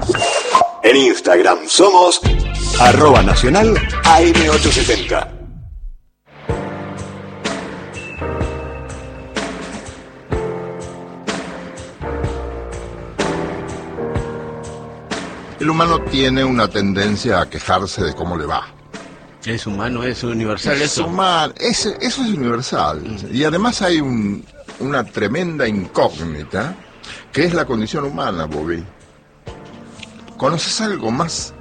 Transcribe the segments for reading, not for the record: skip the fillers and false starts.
En Instagram somos @nacional AM870. El humano tiene una tendencia a quejarse de cómo le va. Es humano, es universal eso. Eso es universal. Y además hay una tremenda incógnita, que es la condición humana, Bobby. ¿Conoces algo más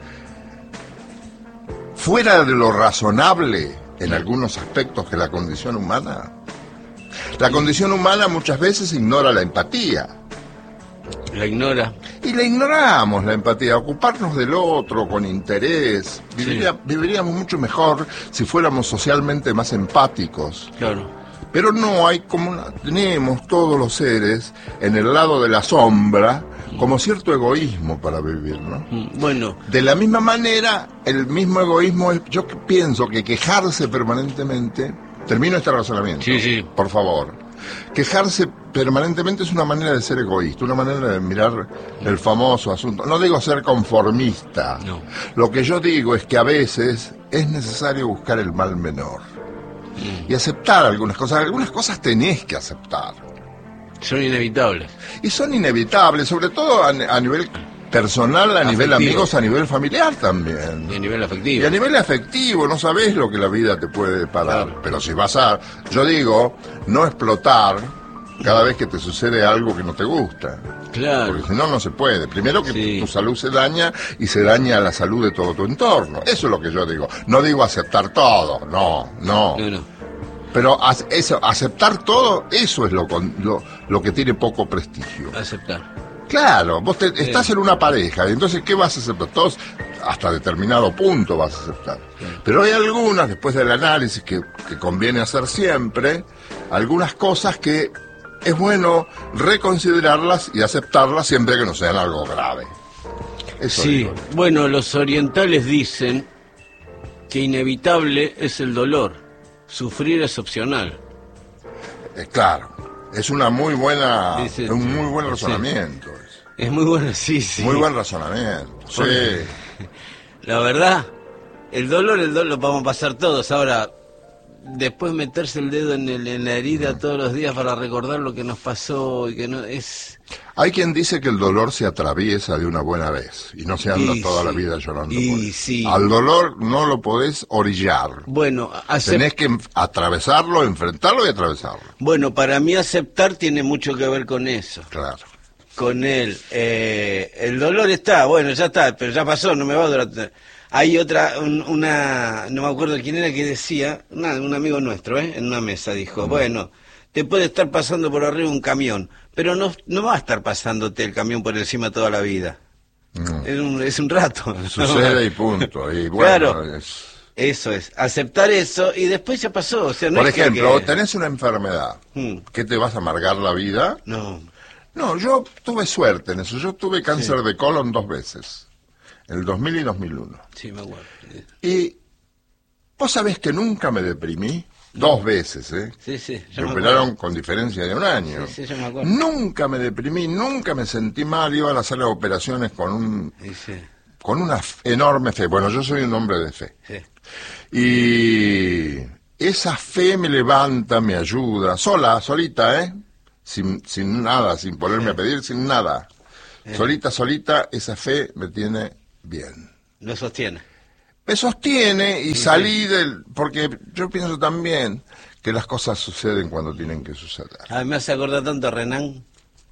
fuera de lo razonable en algunos aspectos que la condición humana? La condición humana muchas veces ignora la empatía. La ignora. Y la ignoramos, la empatía. Ocuparnos del otro con interés. Viviríamos mucho mejor si fuéramos socialmente más empáticos. Claro. Pero no hay tenemos todos los seres en el lado de la sombra como cierto egoísmo para vivir, ¿no? Bueno. De la misma manera, el mismo egoísmo es, yo pienso que quejarse permanentemente, termino este razonamiento, sí. por favor. Quejarse permanentemente es una manera de ser egoísta, una manera de mirar el famoso asunto. No digo ser conformista. No. Lo que yo digo es que a veces es necesario buscar el mal menor. Y aceptar algunas cosas. Algunas cosas tenés que aceptar. Son inevitables. Y son inevitables, sobre todo a nivel personal, a nivel amigos, a nivel familiar también. Y a nivel afectivo. Y a nivel afectivo, no sabés lo que la vida te puede parar. Claro. Pero si vas a, yo digo, no explotar cada vez que te sucede algo que no te gusta. Claro. Porque si no, no se puede. Primero que tu salud se daña y se daña la salud de todo tu entorno. Eso es lo que yo digo. No digo aceptar todo, no. Pero aceptar todo, eso es lo que tiene poco prestigio. Aceptar. Claro, vos estás en una pareja, y entonces, ¿qué vas a aceptar? Todos, hasta determinado punto vas a aceptar. Pero hay algunas, después del análisis que conviene hacer siempre, algunas cosas que es bueno reconsiderarlas y aceptarlas siempre que no sean algo grave. Eso sí, digo. Bueno, los orientales dicen que inevitable es el dolor, sufrir es opcional. Claro, es una muy buena, un muy buen razonamiento. Es muy bueno, sí. Muy buen razonamiento, sí. La verdad, el dolor lo vamos a pasar todos. Ahora, después meterse el dedo en la herida todos los días para recordar lo que nos pasó y que no es... Hay quien dice que el dolor se atraviesa de una buena vez y no se anda toda la vida llorando por él. Al dolor no lo podés orillar. Bueno, tenés que atravesarlo, enfrentarlo y atravesarlo. Bueno, para mí aceptar tiene mucho que ver con eso. Claro. Con él. El dolor está, bueno, ya está, pero ya pasó, no me va a durar... Hay otra, no me acuerdo quién era que decía, un amigo nuestro, en una mesa dijo, bueno, te puede estar pasando por arriba un camión, pero no va a estar pasándote el camión por encima toda la vida. Es un rato. Sucede y punto. Y bueno, claro, eso es, aceptar eso y después ya pasó. O sea, no por es ejemplo, tenés una enfermedad, ¿qué te vas a amargar la vida? No, yo tuve suerte en eso, yo tuve cáncer de colon 2 veces. El 2000 y 2001. Sí, me acuerdo. Y vos sabés que nunca me deprimí. 2 veces, Sí. Me operaron con diferencia de 1 año. Sí, yo me acuerdo. Nunca me deprimí, nunca me sentí mal. Iba a hacer las operaciones con una enorme fe. Bueno, yo soy un hombre de fe. Sí. Y esa fe me levanta, me ayuda. Solita, Sin nada, sin ponerme a pedir, sin nada. Solita, esa fe me tiene bien. Lo sostiene. Me sostiene y salí porque yo pienso también que las cosas suceden cuando tienen que suceder. Me hace acordar tanto a Renan.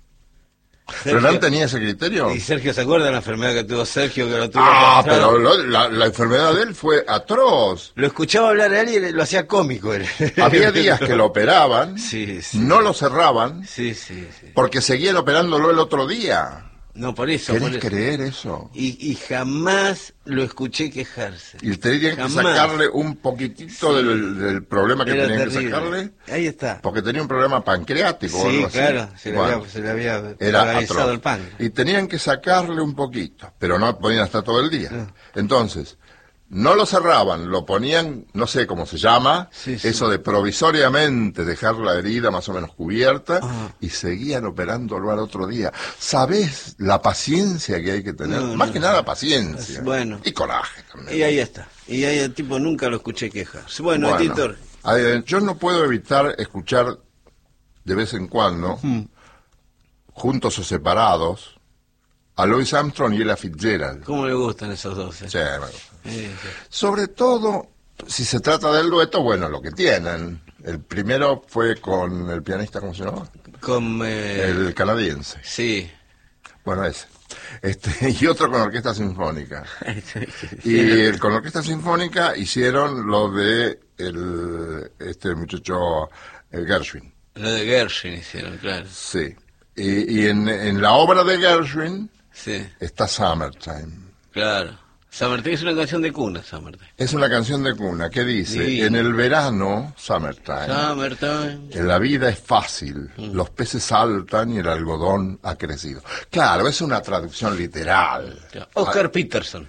¿Renan tenía ese criterio? Y Sergio, ¿se acuerda de la enfermedad que tuvo Sergio? Que lo tuvo pero la enfermedad de él fue atroz. Lo escuchaba hablar a él y lo hacía cómico él. Había días que lo operaban, no lo cerraban, porque seguían operándolo el otro día. No, por eso. ¿Querés creer eso? Y jamás lo escuché quejarse. Y tenían que sacarle un poquitito del problema que tenían que sacarle. Ahí está. Porque tenía un problema pancreático o algo así. Claro, se le había paralizado el páncreas. Y tenían que sacarle un poquito, pero no podían estar todo el día. Entonces, no lo cerraban, lo ponían, no sé cómo se llama, eso de provisoriamente dejar la herida más o menos cubierta, y seguían operándolo al otro día. ¿Sabés la paciencia que hay que tener? Más que nada paciencia. Bueno. Y coraje también. Y ahí está. Y ahí el tipo nunca lo escuché quejarse. Bueno, editor. Yo no puedo evitar escuchar de vez en cuando, juntos o separados, a Louis Armstrong y Ella Fitzgerald. ¿Cómo le gustan esos dos? Sí, sobre todo, si se trata del dueto, bueno, lo que tienen. El primero fue con el pianista, ¿cómo se llama? Con el canadiense. Sí. Bueno, ese. Y otro con orquesta sinfónica. Y con orquesta sinfónica hicieron lo de este muchacho Gershwin. Lo de Gershwin hicieron, claro. Sí. Y en la obra de Gershwin está Summertime. Claro. Summertime es una canción de cuna, Summertime. Es una canción de cuna que dice, en el verano, Summertime, la vida es fácil, los peces saltan y el algodón ha crecido. Claro, es una traducción literal. Oscar Peterson.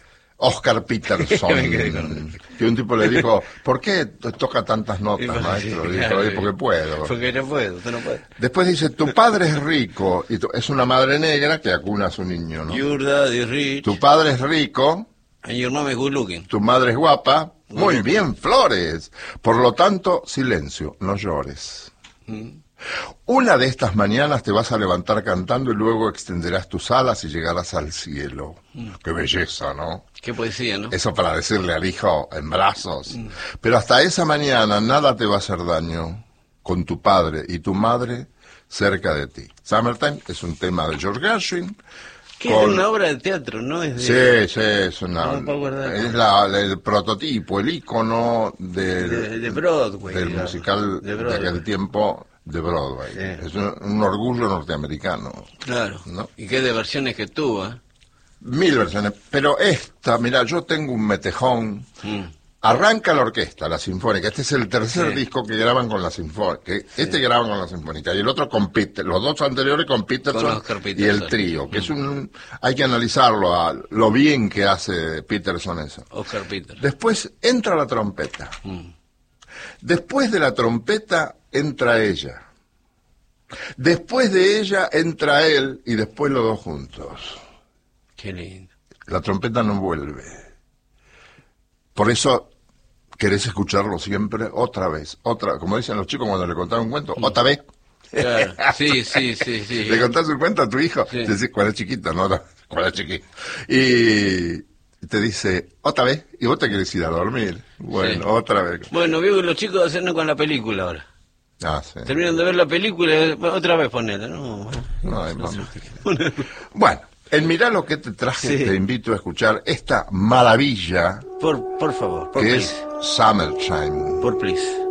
Que un tipo le dijo, ¿por qué toca tantas notas, maestro? Dijo, porque puedo. Porque no puedo, tú no puedes. Después dice, tu padre es rico, y es una madre negra que acuna a su niño, ¿no? Your daddy is rich. Tu padre es rico. And your mom is good looking. Tu madre es guapa. Muy bien, Flores. Por lo tanto, silencio, no llores. Una de estas mañanas te vas a levantar cantando y luego extenderás tus alas y llegarás al cielo. Qué belleza, ¿no? Qué poesía, ¿no? Eso para decirle al hijo en brazos. Pero hasta esa mañana nada te va a hacer daño con tu padre y tu madre cerca de ti. Summertime es un tema de George Gershwin. Que es una obra de teatro, ¿no? Es de... Sí, es el prototipo, el ícono de Broadway, del musical de aquel tiempo de Broadway. Es un orgullo norteamericano. Claro. ¿No? Y qué de versiones que tuvo, ¿eh? 1000 versiones. Pero esta, mira, yo tengo un metejón. Arranca la orquesta, la sinfónica. Este es el tercer disco que graban con la sinfónica. Este graban con la sinfónica y el otro con Peter. Los dos anteriores con Peterson y el trío, que es hay que analizarlo a lo bien que hace Peterson eso. Oscar Peterson. Después entra la trompeta. Después de la trompeta entra ella. Después de ella entra él y después los dos juntos. Qué lindo. La trompeta no vuelve. Por eso querés escucharlo siempre, otra vez, como dicen los chicos cuando le contaron un cuento, otra vez. Claro. Sí. ¿Le contás un cuento a tu hijo? Sí. Te decís, cuando es chiquito, no, cuando es chiquito. Y te dice, otra vez, y vos te querés ir a dormir. Bueno, otra vez. Bueno, veo que los chicos hacen con la película ahora. Sí. Terminan de ver la película y otra vez ponela, ¿no? Bueno. En Mirá lo que te traje, te invito a escuchar esta maravilla. Por favor, que es Summertime. Please.